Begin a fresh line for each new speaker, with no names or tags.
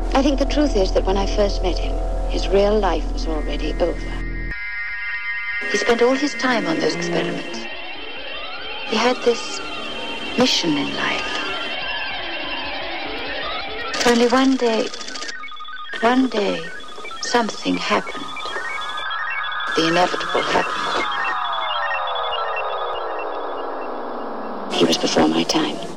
I think the truth is that when I first met him, his real life was already over. He spent all his time on those experiments. He had this mission in life. Only one day, something happened. The inevitable happened. He was before my time.